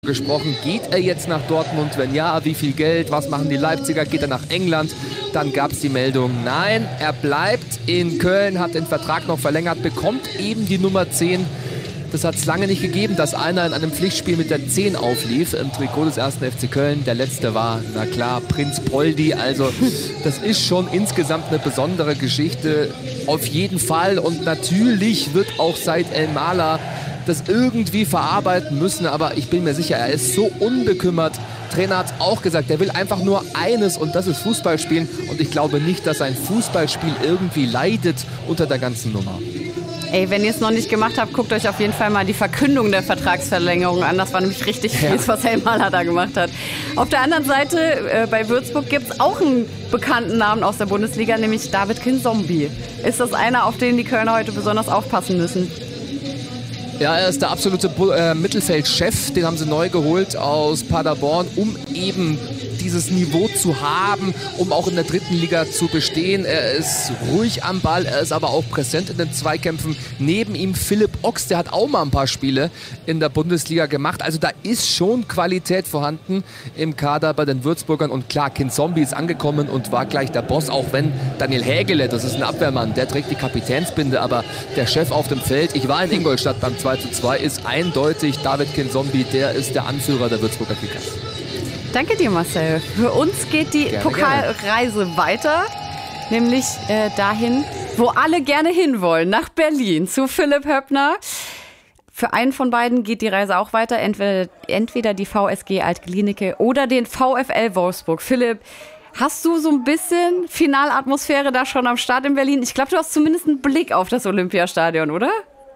gesprochen. Geht er jetzt nach Dortmund? Wenn ja, wie viel Geld? Was machen die Leipziger? Geht er nach England? Dann gab es die Meldung, nein, er bleibt in Köln, hat den Vertrag noch verlängert, bekommt eben die Nummer 10. Das hat es lange nicht gegeben, dass einer in einem Pflichtspiel mit der 10 auflief im Trikot des 1. FC Köln. Der letzte war, na klar, Prinz Poldi. Also das ist schon insgesamt eine besondere Geschichte. Auf jeden Fall. Und natürlich wird auch Said El-Mala das irgendwie verarbeiten müssen. Aber ich bin mir sicher, er ist so unbekümmert. Trainer hat es auch gesagt, er will einfach nur eines und das ist Fußball spielen. Und ich glaube nicht, dass ein Fußballspiel irgendwie leidet unter der ganzen Nummer. Ey, wenn ihr es noch nicht gemacht habt, guckt euch auf jeden Fall mal die Verkündung der Vertragsverlängerung an. Das war nämlich richtig fies, was El-Mala da gemacht hat. Auf der anderen Seite, bei Würzburg gibt es auch einen bekannten Namen aus der Bundesliga, nämlich David Kinzombie. Ist das einer, auf den die Kölner heute besonders aufpassen müssen? Ja, er ist der absolute Mittelfeldchef. Den haben sie neu geholt aus Paderborn, um eben dieses Niveau zu haben, um auch in der dritten Liga zu bestehen. Er ist ruhig am Ball, er ist aber auch präsent in den Zweikämpfen. Neben ihm Philipp Ochs, der hat auch mal ein paar Spiele in der Bundesliga gemacht. Also da ist schon Qualität vorhanden im Kader bei den Würzburgern. Und klar, Kinzombie ist angekommen und war gleich der Boss, auch wenn Daniel Hägele, das ist ein Abwehrmann, der trägt die Kapitänsbinde, aber der Chef auf dem Feld, ich war in Ingolstadt beim 2:2, ist eindeutig David Kinzombie, der ist der Anführer der Würzburger Kickers. Danke dir, Marcel. Für uns geht die Pokalreise weiter, nämlich dahin, wo alle gerne hinwollen, nach Berlin, zu Philipp Höppner. Für einen von beiden geht die Reise auch weiter, entweder die VSG Alt-Glienicke oder den VfL Wolfsburg. Philipp, hast du so ein bisschen Finalatmosphäre da schon am Start in Berlin? Ich glaube, du hast zumindest einen Blick auf das Olympiastadion, oder?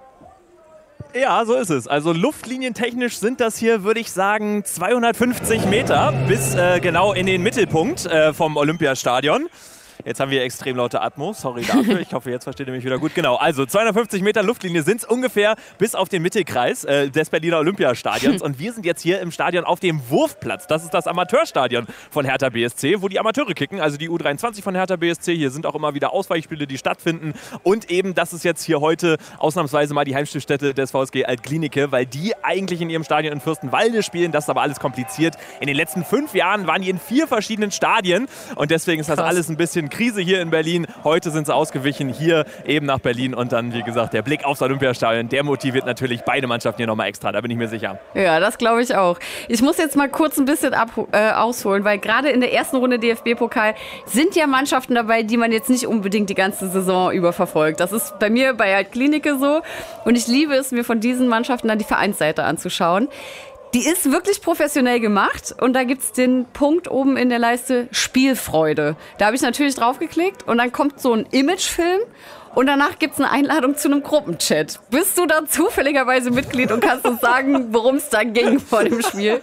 Ja, so ist es. Also luftlinientechnisch sind das hier, würde ich sagen, 250 Meter bis genau in den Mittelpunkt vom Olympiastadion. Jetzt haben wir extrem laute Atmo, sorry dafür. Ich hoffe, jetzt versteht ihr mich wieder gut. Genau, also 250 Meter Luftlinie sind es ungefähr bis auf den Mittelkreis des Berliner Olympiastadions. Und wir sind jetzt hier im Stadion auf dem Wurfplatz. Das ist das Amateurstadion von Hertha BSC, wo die Amateure kicken, also die U23 von Hertha BSC. Hier sind auch immer wieder Ausweichspiele, die stattfinden. Und eben, das ist jetzt hier heute ausnahmsweise mal die Heimspielstätte des VSG Alt-Glienicke, weil die eigentlich in ihrem Stadion in Fürstenwalde spielen. Das ist aber alles kompliziert. In den letzten 5 Jahren waren die in 4 verschiedenen Stadien. Und deswegen ist das alles ein bisschen Krise hier in Berlin. Heute sind sie ausgewichen, hier eben nach Berlin. Und dann, wie gesagt, der Blick aufs Olympiastadion, der motiviert natürlich beide Mannschaften hier nochmal extra. Da bin ich mir sicher. Ja, das glaube ich auch. Ich muss jetzt mal kurz ein bisschen ausholen, weil gerade in der ersten Runde DFB-Pokal sind ja Mannschaften dabei, die man jetzt nicht unbedingt die ganze Saison über verfolgt. Das ist bei mir bei Alt-Glienicke so. Und ich liebe es, mir von diesen Mannschaften dann die Vereinsseite anzuschauen. Die ist wirklich professionell gemacht und da gibt es den Punkt oben in der Leiste Spielfreude. Da habe ich natürlich drauf geklickt und dann kommt so ein Imagefilm und danach gibt es eine Einladung zu einem Gruppenchat. Bist du da zufälligerweise Mitglied und kannst uns sagen, worum es da ging vor dem Spiel?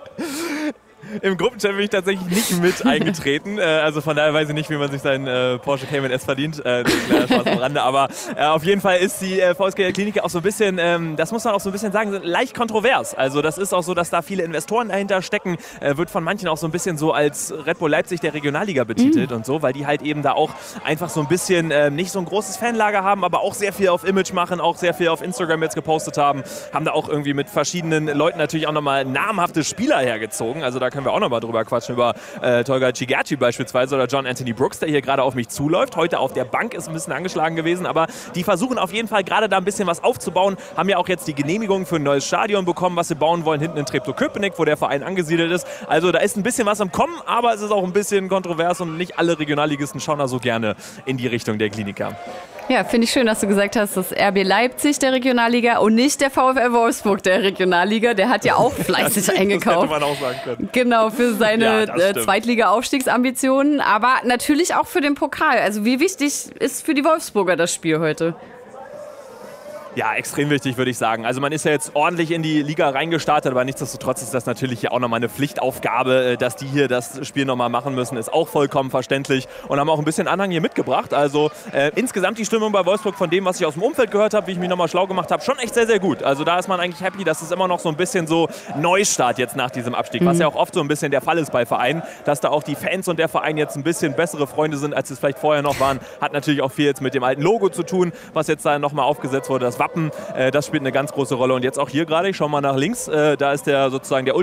Im Gruppenchat bin ich tatsächlich nicht mit eingetreten. Also von daher weiß ich nicht, wie man sich seinen Porsche Cayman S verdient. Kleiner Spaß am Rande. Aber auf jeden Fall ist die VSG Klinik auch so ein bisschen, das muss man auch so ein bisschen sagen, leicht kontrovers. Also das ist auch so, dass da viele Investoren dahinter stecken. Wird von manchen auch so ein bisschen so als Red Bull Leipzig der Regionalliga betitelt und so, weil die halt eben da auch einfach so ein bisschen nicht so ein großes Fanlager haben, aber auch sehr viel auf Image machen, auch sehr viel auf Instagram jetzt gepostet haben. Haben da auch irgendwie mit verschiedenen Leuten natürlich auch nochmal namhafte Spieler hergezogen. Also da können wir auch noch mal drüber quatschen, über Tolga Cigerci beispielsweise oder John Anthony Brooks, der hier gerade auf mich zuläuft. Heute auf der Bank ist ein bisschen angeschlagen gewesen, aber die versuchen auf jeden Fall gerade da ein bisschen was aufzubauen. Haben ja auch jetzt die Genehmigung für ein neues Stadion bekommen, was sie bauen wollen, hinten in Treptow-Köpenick, wo der Verein angesiedelt ist. Also da ist ein bisschen was am Kommen, aber es ist auch ein bisschen kontrovers und nicht alle Regionalligisten schauen da so gerne in die Richtung der Kliniker. Ja, finde ich schön, dass du gesagt hast, dass RB Leipzig der Regionalliga und nicht der VfL Wolfsburg der Regionalliga. Der hat ja auch fleißig eingekauft. Das hätte man auch sagen können. Genau, für seine Zweitliga-Aufstiegsambitionen, aber natürlich auch für den Pokal. Also wie wichtig ist für die Wolfsburger das Spiel heute? Ja, extrem wichtig, würde ich sagen. Also man ist ja jetzt ordentlich in die Liga reingestartet, aber nichtsdestotrotz ist das natürlich hier auch nochmal eine Pflichtaufgabe, dass die hier das Spiel nochmal machen müssen, ist auch vollkommen verständlich und haben auch ein bisschen Anhang hier mitgebracht. Also insgesamt die Stimmung bei Wolfsburg von dem, was ich aus dem Umfeld gehört habe, wie ich mich nochmal schlau gemacht habe, schon echt sehr, sehr gut. Also da ist man eigentlich happy, dass es immer noch so ein bisschen so Neustart jetzt nach diesem Abstieg, was ja auch oft so ein bisschen der Fall ist bei Vereinen, dass da auch die Fans und der Verein jetzt ein bisschen bessere Freunde sind, als es vielleicht vorher noch waren. Hat natürlich auch viel jetzt mit dem alten Logo zu tun, was jetzt da nochmal aufgesetzt wurde, das Wappen, das spielt eine ganz große Rolle. Und jetzt auch hier gerade, ich schaue mal nach links, da ist der sozusagen der